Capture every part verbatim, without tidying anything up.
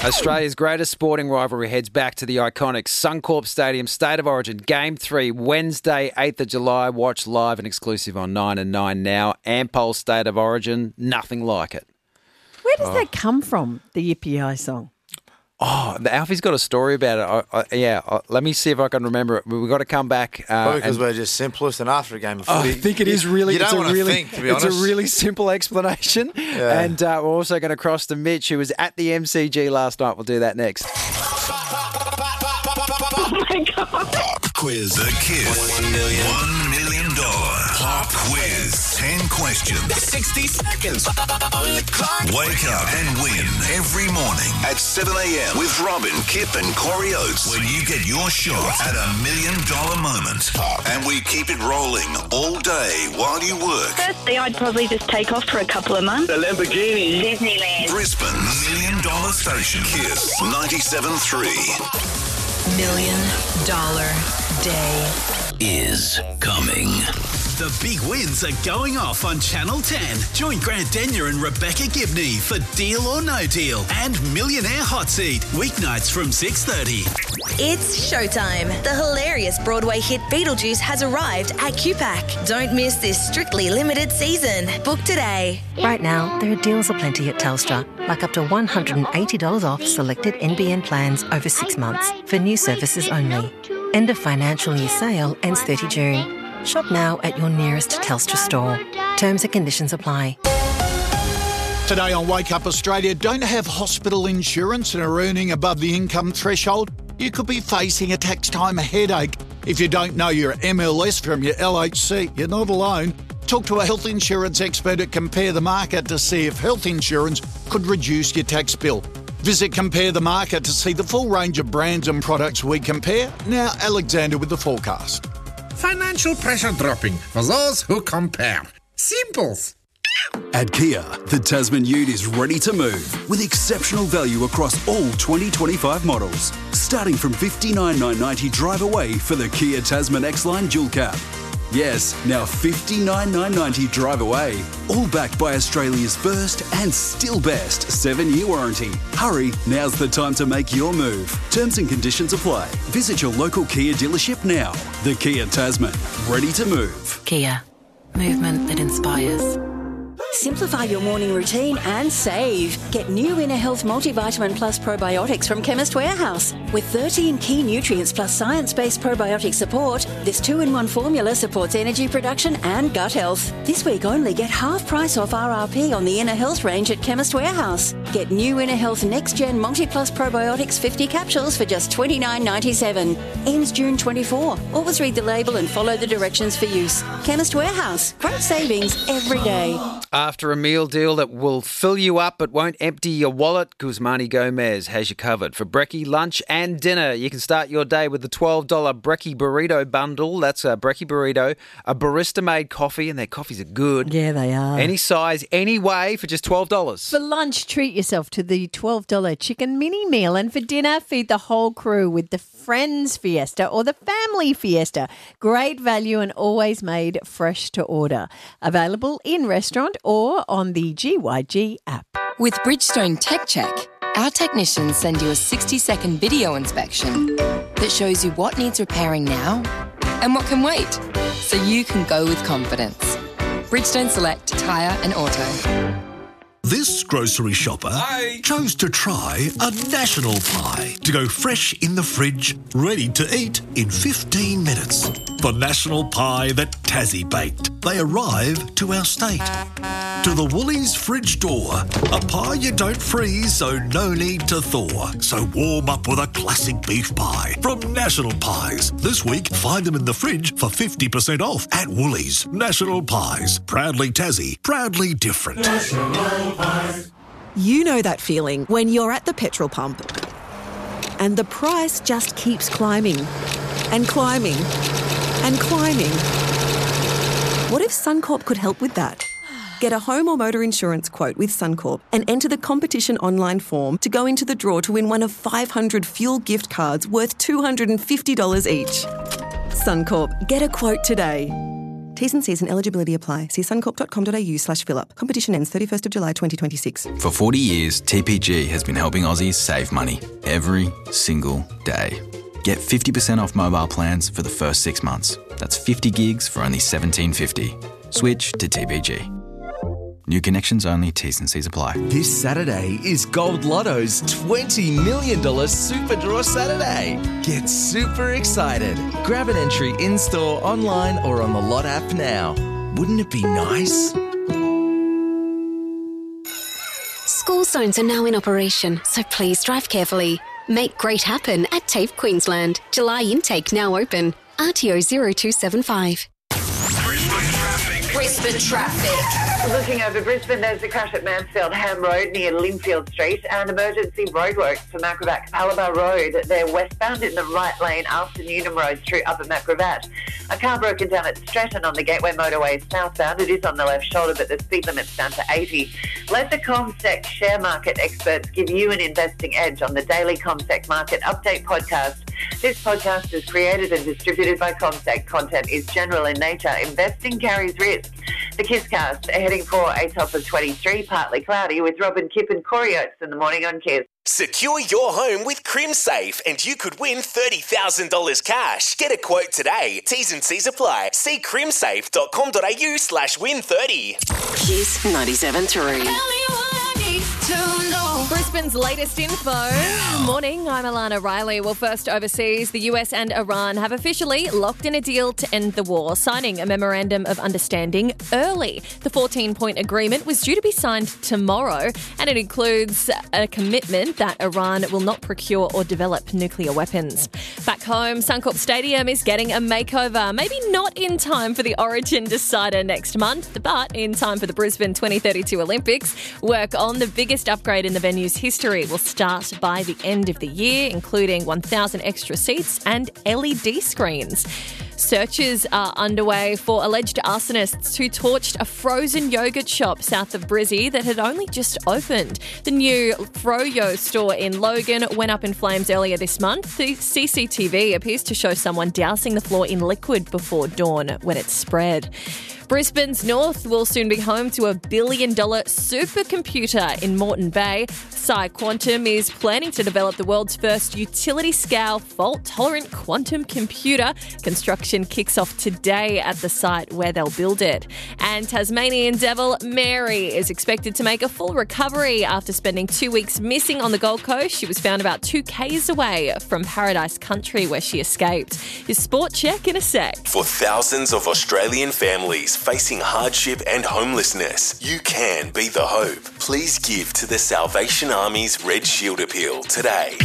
Australia's greatest sporting rivalry heads back to the iconic Suncorp Stadium State of Origin. Game three, Wednesday, eighth of July. Watch live and exclusive on nine and nine now. Ampol State of Origin, nothing like it. Where does Oh. that come from, the Yippee song? Oh, Alfie's got a story about it. I, I, yeah, I, let me see if I can remember it. We've got to come back. Uh, Probably because and- we're just simplest and after a game of Oh, footy. I think it is really. You don't it's a want to really, think, to be it's honest. a really simple explanation. Yeah. And uh, we're also going to cross to Mitch, who was at the M C G last night. We'll do that next. Oh my God. Pop quiz. The Kiss. One million. One million dollar pop quiz. Ten questions. sixty seconds. Wake up and win every morning at seven a.m. with Robin, Kip and Corey Oates, when you get your shot at a million dollar moment. And we keep it rolling all day while you work. Firstly, I'd probably just take off for a couple of months. The Lamborghini. Disneyland. Brisbane's million dollar station. Kiss ninety-seven point three. Million Dollar Day Is coming. The big wins are going off on Channel ten. Join Grant Denyer and Rebecca Gibney for Deal or No Deal and Millionaire Hot Seat, weeknights from six thirty. It's showtime. The hilarious Broadway hit Beetlejuice has arrived at Q PAC. Don't miss this strictly limited season. Book today. Right now, there are deals aplenty at Telstra, like up to one hundred eighty dollars off selected N B N plans over six months for new services only. End of financial year sale ends thirtieth of June. Shop now at your nearest Telstra store. Terms and conditions apply. Today on Wake Up Australia, don't have hospital insurance and are earning above the income threshold? You could be facing a tax time headache. If you don't know your M L S from your L H C, you're not alone. Talk to a health insurance expert at Compare the Market to see if health insurance could reduce your tax bill. Visit Compare the Market to see the full range of brands and products we compare. Now, Alexander with the forecast. Financial pressure dropping for those who compare. Simples. At Kia, the Tasman Ute is ready to move with exceptional value across all twenty twenty-five models. Starting from fifty-nine thousand nine hundred ninety drive away for the Kia Tasman X-Line Dual Cab. Yes, now fifty-nine thousand nine hundred ninety drive away. All backed by Australia's first and still best seven-year warranty. Hurry, now's the time to make your move. Terms and conditions apply. Visit your local Kia dealership now. The Kia Tasman, ready to move. Kia. Movement that inspires. Simplify your morning routine and save. Get new Inner Health Multivitamin Plus Probiotics from Chemist Warehouse. With thirteen key nutrients plus science-based probiotic support, this two-in-one formula supports energy production and gut health. This week only, get half price off R R P on the Inner Health range at Chemist Warehouse. Get new Inner Health Next Gen Multi-Plus Probiotics fifty capsules for just twenty-nine ninety-seven. Ends June twenty-fourth. Always read the label and follow the directions for use. Chemist Warehouse. Great savings every day. After a meal deal that will fill you up but won't empty your wallet, Guzmani Gomez has you covered. For brekkie, lunch and dinner, you can start your day with the twelve dollars brekkie burrito bundle. That's a brekkie burrito, a barista-made coffee, and their coffees are good. Yeah, they are. Any size, any way for just twelve dollars. For lunch, treat yourself to the twelve dollars chicken mini meal. And for dinner, feed the whole crew with the Friends Fiesta or the Family Fiesta. Great value and always made fresh to order. Available in restaurant or on the G Y G app. With Bridgestone Tech Check, our technicians send you a sixty-second video inspection that shows you what needs repairing now and what can wait, so you can go with confidence. Bridgestone Select Tyre and Auto. This grocery shopper Hi. chose to try a national pie to go fresh in the fridge, ready to eat in fifteen minutes. The national pie that Tassie baked. They arrive to our state. To the Woolies fridge door, a pie you don't freeze, so no need to thaw. So warm up with a classic beef pie from National Pies. This week, find them in the fridge for fifty percent off at Woolies. National Pies. Proudly Tassie. Proudly different. National Pies. You know that feeling when you're at the petrol pump and the price just keeps climbing and climbing and climbing. What if Suncorp could help with that? Get a home or motor insurance quote with Suncorp and enter the competition online form to go into the draw to win one of five hundred fuel gift cards worth two hundred fifty dollars each. Suncorp, get a quote today. T's and C's and eligibility apply. See suncorp.com.au slash fill up. Competition ends thirty-first of July twenty twenty-six. For forty years, T P G has been helping Aussies save money every single day. Get fifty percent off mobile plans for the first six months. That's fifty gigs for only seventeen fifty. Switch to T P G. New connections only, T's and C's apply. This Saturday is Gold Lotto's twenty million dollars Super Draw Saturday. Get super excited. Grab an entry in-store, online or on the Lot app now. Wouldn't it be nice? School zones are now in operation, so please drive carefully. Make great happen at TAFE Queensland. July intake now open. R T O zero two seven five. Brisbane traffic. Looking over Brisbane, there's a crash at Mansfield Ham Road near Linfield Street and emergency roadworks for Macrobat Calabar Road. They're westbound in the right lane after Newnham Road through Upper Macrobat. A car broken down at Stratton on the Gateway Motorway southbound. It is on the left shoulder, but the speed limit's down to eighty. Let the CommSec share market experts give you an investing edge on the daily CommSec Market Update podcast. This podcast is created and distributed by CommSec. Content is general in nature. Investing carries risk. The KISScast are heading for a top of twenty-three, partly cloudy, with Robin Kipp and Corey Oates in the morning on Kiss. Secure your home with CrimSafe and you could win thirty thousand dollars cash. Get a quote today. T's and C's apply. See crimsafe.com.au slash win 30. Kiss ninety-seven three. Brisbane's latest info. Morning, I'm Alana Riley. Well, first overseas, the U S and Iran have officially locked in a deal to end the war, signing a memorandum of understanding early. The fourteen-point agreement was due to be signed tomorrow, and it includes a commitment that Iran will not procure or develop nuclear weapons. Back home, Suncorp Stadium is getting a makeover. Maybe not in time for the Origin decider next month, but in time for the Brisbane twenty thirty-two Olympics. Work on the biggest upgrade in the venue's history will start by the end of the year, including one thousand extra seats and L E D screens. Searches are underway for alleged arsonists who torched a frozen yogurt shop south of Brizzy that had only just opened. The new Froyo store in Logan went up in flames earlier this month. The C C T V appears to show someone dousing the floor in liquid before dawn when it spread. Brisbane's north will soon be home to a billion-dollar supercomputer in Moreton Bay. Psi Quantum is planning to develop the world's first utility-scale fault-tolerant quantum computer. Construction kicks off today at the site where they'll build it. And Tasmanian devil Mary is expected to make a full recovery after spending two weeks missing on the Gold Coast. She was found about two kays away from Paradise Country where she escaped. Your sport check in a sec. For thousands of Australian families facing hardship and homelessness, you can be the hope. Please give to the Salvation Army's Red Shield Appeal today.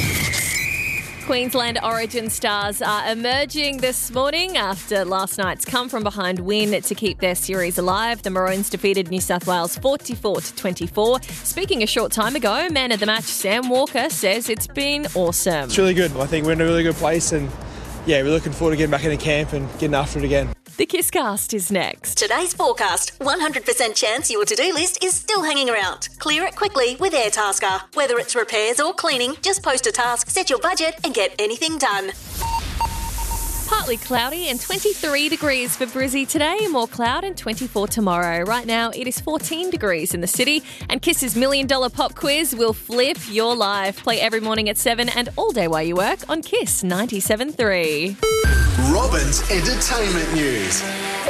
Queensland Origin stars are emerging this morning after last night's come-from-behind win to keep their series alive. The Maroons defeated New South Wales forty-four to twenty-four. Speaking a short time ago, man of the match Sam Walker says it's been awesome. It's really good. I think we're in a really good place and, yeah, we're looking forward to getting back into camp and getting after it again. The KISScast is next. Today's forecast. one hundred percent chance your to-do list is still hanging around. Clear it quickly with Airtasker. Whether it's repairs or cleaning, just post a task, set your budget and get anything done. Partly cloudy and twenty-three degrees for Brizzy today. More cloud and twenty-four tomorrow. Right now it is fourteen degrees in the city. And Kiss's Million Dollar Pop Quiz will flip your life. Play every morning at seven and all day while you work on Kiss ninety-seven three. Robin's Entertainment News.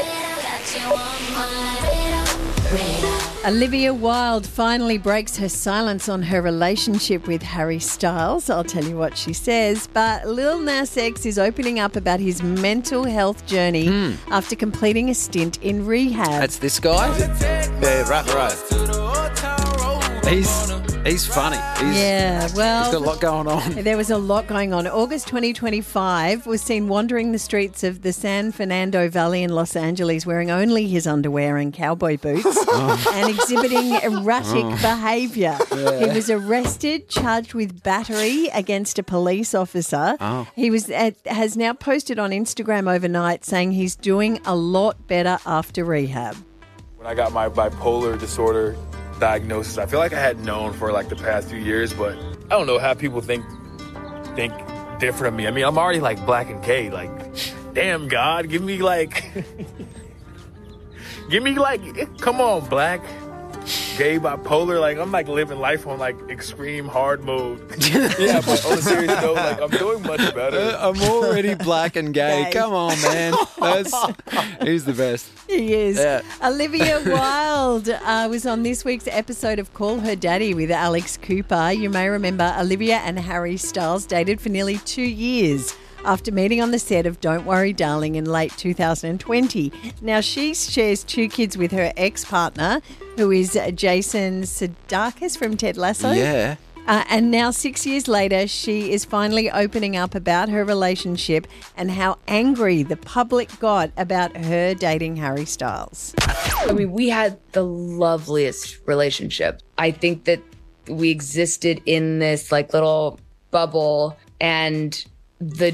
Olivia Wilde finally breaks her silence on her relationship with Harry Styles. I'll tell you what she says. But Lil Nas X is opening up about his mental health journey mm. after completing a stint in rehab. That's this guy? Yeah, right, right. He's... He's funny. He's, yeah, well... He's got a lot going on. There was a lot going on. August twenty twenty-five was seen wandering the streets of the San Fernando Valley in Los Angeles wearing only his underwear and cowboy boots oh. and exhibiting erratic oh. behaviour. Yeah. He was arrested, charged with battery against a police officer. Oh. He was at, has now posted on Instagram overnight saying he's doing a lot better after rehab. When I got my bipolar disorder diagnosis, I feel like I had known for like the past few years, but I don't know how people think think different of me. I mean, I'm already like Black and K, like, damn God, give me like Give me like, come on, black, gay, bipolar. Like I'm like living life on like extreme hard mode. Yeah, but on a serious note, like I'm doing much better. Uh, I'm already black and gay. Gay. Come on, man. That's, he's the best. He is. Yeah. Olivia Wilde uh, was on this week's episode of Call Her Daddy with Alex Cooper. You may remember Olivia and Harry Styles dated for nearly two years after meeting on the set of Don't Worry Darling in late two thousand twenty. Now, she shares two kids with her ex-partner, who is Jason Sudeikis from Ted Lasso. Yeah. Uh, and now, six years later, she is finally opening up about her relationship and how angry the public got about her dating Harry Styles. I mean, we had the loveliest relationship. I think that we existed in this like little bubble, and the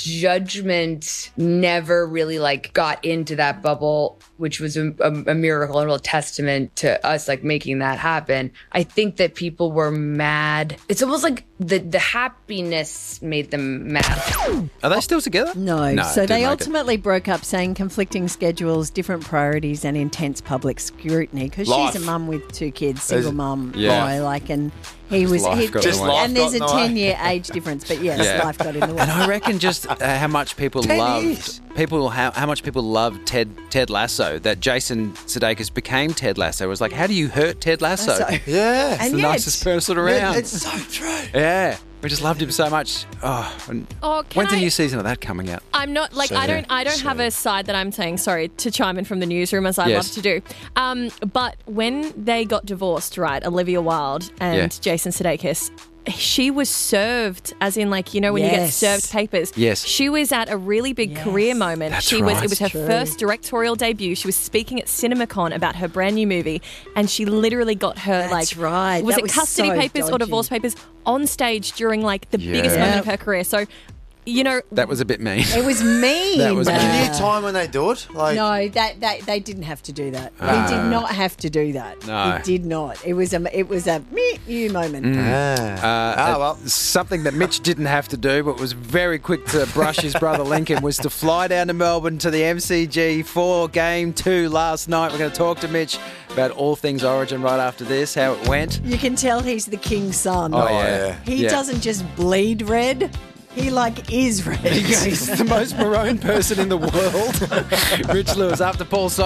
judgment never really like got into that bubble, which was a, a, a miracle and a real testament to us like making that happen. I think that people were mad. It's almost like the the happiness made them mad. Are they still together? No. No, so didn't they make it. ultimately broke up, saying conflicting schedules, different priorities, and intense public scrutiny. Because Life. she's a mum with two kids, single There's- mum, Yeah. boy, like, and he was, life he, got in the way. and there's a Life got in the way. ten-year age difference. But yes, Yeah. life got in the way. And I reckon just uh, how much people Ten loved years. people how, how much people loved Ted Ted Lasso, that Jason Sudeikis became Ted Lasso. It was like, how do you hurt Ted Lasso? Lasso. Yeah, And he's the yet- nicest person around. It's so true. Yeah, we just loved him so much. Oh, and Oh, can when's the I- new season of that coming out? I'm not like So- I don't I don't have a side that I'm saying sorry to chime in from the newsroom as I Yes. love to do. Um, but when they got divorced, right, Olivia Wilde and Yeah. Jason Sudeikis, she was served, as in like you know when you get Yes. served papers. Yes. She was at a really big career moment. That's she was. right. It was her True. first directorial debut. She was speaking at CinemaCon about her brand new movie, and she literally got her That's like right. Was That it was custody so papers or dodgy. divorce papers on stage during like the biggest Yeah. moment of her career? So, you know, That was a bit mean. It was mean. That was uh, mean. New time when they do it. Like, no, that, that they didn't have to do that. Ah. he did not have to do that. No. He did not. It was a it was a me you moment. Mm. Ah. Uh, Ah, uh, well. Something that Mitch didn't have to do, but was very quick to brush his brother Lincoln, was to fly down to Melbourne to the M C G for Game Two last night. We're going to talk to Mitch about all things Origin right after this, how it went. You can tell he's the king's son. Oh, yeah. He Yeah. doesn't just bleed red. He like is red. He's the most maroon person in the world. Rich Lewis after Paul Simon.